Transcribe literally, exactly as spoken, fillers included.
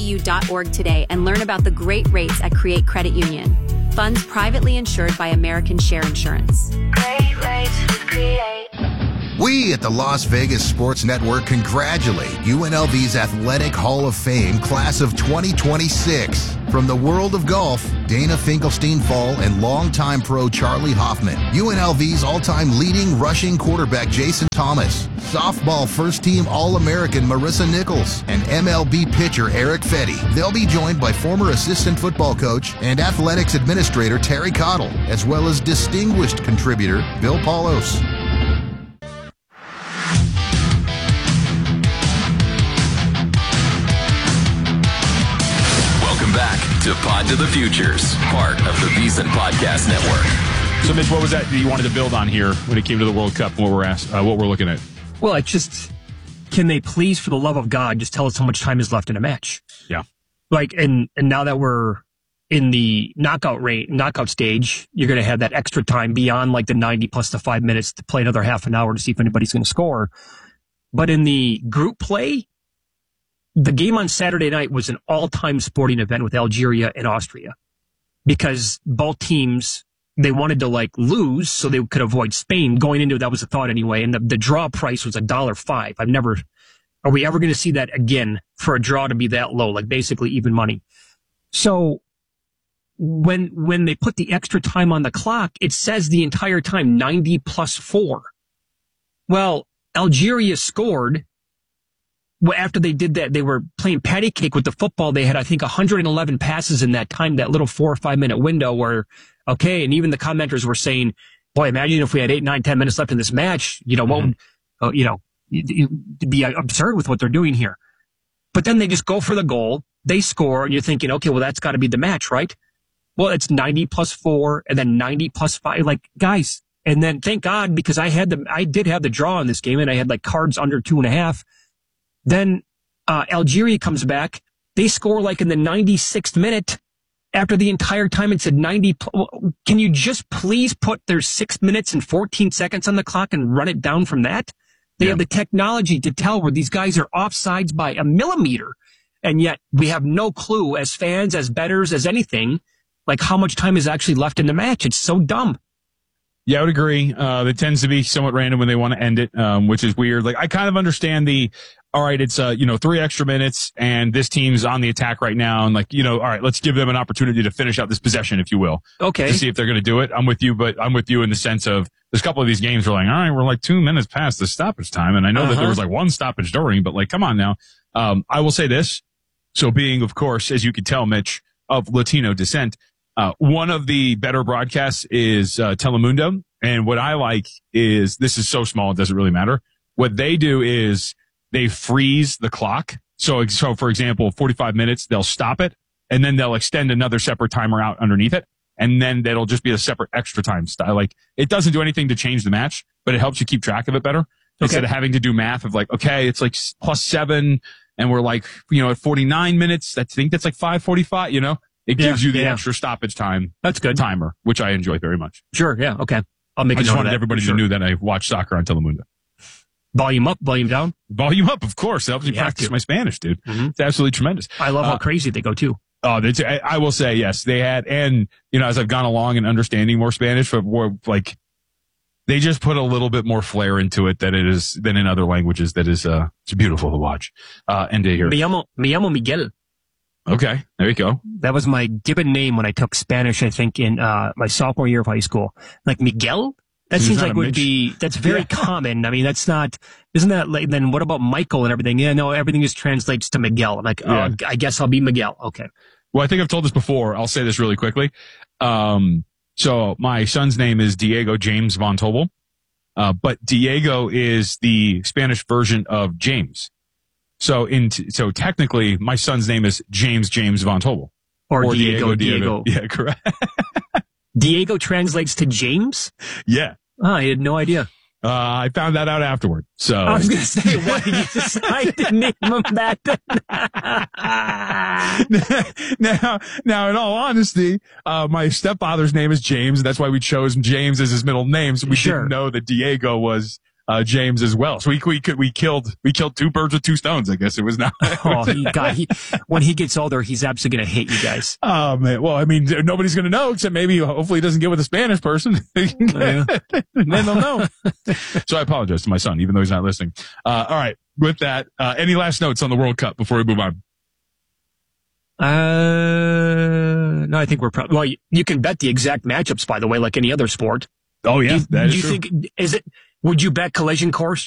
u dot org today and learn about the great rates at Create Credit Union. Funds privately insured by American Share Insurance. Great rates with Create. We at the Las Vegas Sports Network congratulate U N L V's Athletic Hall of Fame class of twenty twenty-six. From the world of golf, Dana Finkelstein-Fall and longtime pro Charlie Hoffman, U N L V's all-time leading rushing quarterback Jason Thomas, softball first-team All-American Marissa Nichols, and M L B pitcher Eric Fetty. They'll be joined by former assistant football coach and athletics administrator Terry Cottle, as well as distinguished contributor Bill Paulos. To Pod to the Futures, part of the VSiN Podcast Network. So, Mitch, what was that that you wanted to build on here when it came to the World Cup? What we're asked, uh, what we're looking at? Well, it's just, can they please, for the love of God, just tell us how much time is left in a match? Yeah. Like, and and now that we're in the knockout rate, knockout stage, you're going to have that extra time beyond like the ninety plus the five minutes to play another half an hour to see if anybody's going to score. But in the group play, the game on Saturday night was an all-time sporting event with Algeria and Austria because both teams, they wanted to like lose so they could avoid Spain going into it. That was the thought anyway. And the, the draw price was a dollar five. I've never, are we ever going to see that again for a draw to be that low? Like basically even money. So when, when they put the extra time on the clock, it says the entire time ninety plus four. Well, Algeria scored. Well, after they did that, they were playing patty cake with the football. They had, I think, one hundred eleven passes in that time, that little four or five minute window where, okay, and even the commenters were saying, boy, imagine if we had eight, nine, ten minutes left in this match, you know, mm-hmm. won't, uh, you know, it'd be absurd with what they're doing here. But then they just go for the goal, they score, and you're thinking, okay, well, that's got to be the match, right? Well, it's ninety plus four and then ninety plus five. Like, guys, and then thank God, because I had the, I did have the draw in this game and I had like cards under two and a half. Then uh, Algeria comes back. They score like in the ninety-sixth minute after the entire time it said ninety. Can you just please put their six minutes and fourteen seconds on the clock and run it down from that? They yeah. have the technology to tell where these guys are offsides by a millimeter. And yet we have no clue as fans, as bettors, as anything, like how much time is actually left in the match. It's so dumb. Yeah, I would agree. Uh, it tends to be somewhat random when they want to end it, um, which is weird. Like, I kind of understand the, all right, it's, uh, you know, three extra minutes and this team's on the attack right now. And like, you know, all right, let's give them an opportunity to finish out this possession, if you will. Okay. To see if they're going to do it. I'm with you, but I'm with you in the sense of there's a couple of these games where like, all right, we're like two minutes past the stoppage time. And I know uh-huh. that there was like one stoppage during, but like, come on now. Um, I will say this. So being, of course, as you can tell, Mitch, of Latino descent, uh, one of the better broadcasts is, uh, Telemundo. And what I like is, this is so small, it doesn't really matter. What they do is they freeze the clock. So, so for example, forty-five minutes, they'll stop it and then they'll extend another separate timer out underneath it. And then that'll just be a separate extra time style. Like, it doesn't do anything to change the match, but it helps you keep track of it better. Okay. Instead of having to do math of like, okay, it's like plus seven and we're like, you know, at forty-nine minutes, I think that's like five forty-five, you know, it gives yeah, you the yeah. extra stoppage time. That's good. Timer, which I enjoy very much. Sure. Yeah. Okay. I'll make I a just note wanted of that. everybody sure. to know that I watch soccer on Telemundo. Volume up, volume down. Volume up, of course. It helps me You practice my Spanish, dude. Mm-hmm. It's absolutely tremendous. I love uh, how crazy they go too. Oh, that's, I, I will say, yes, they had, and, you know, as I've gone along and understanding more Spanish, but more like, they just put a little bit more flair into it than it is, than in other languages that is, uh, it's beautiful to watch, uh, and to hear. Me llamo, me llamo Miguel. Okay, there you go. That was my given name when I took Spanish, I think, in, uh, my sophomore year of high school. Like Miguel? That He's seems like would Mitch. be, that's very yeah. common. I mean, that's not, isn't that like, then what about Michael and everything? Yeah, no, everything just translates to Miguel. I'm like, yeah. oh, I guess I'll be Miguel. Okay. Well, I think I've told this before. I'll say this really quickly. Um, so my son's name is Diego James Von Tobel. Uh, but Diego is the Spanish version of James. So in, t- so technically my son's name is James James Von Tobel. Or, or Diego, Diego, Diego. Yeah, correct. Diego translates to James? Yeah. Oh, I had no idea. Uh, I found that out afterward. So I was going to say, why did you decide to name him that? now, now, in all honesty, uh, my stepfather's name is James. That's why we chose James as his middle name. So we sure. didn't know that Diego was uh, James as well. So we we could we killed we killed two birds with two stones. I guess it was not. oh, he, God, he, when he gets older, he's absolutely going to hate you guys. Oh man. Well, I mean, nobody's going to know except maybe hopefully he doesn't get with a Spanish person. Yeah. And then they'll know. So I apologize to my son, even though he's not listening. Uh, all right. With that, uh, any last notes on the World Cup before we move on? Uh, no, I think we're probably, well, you, you can bet the exact matchups, by the way, like any other sport. Oh, yeah. Do, that do is you true. think, is it, would you bet collision course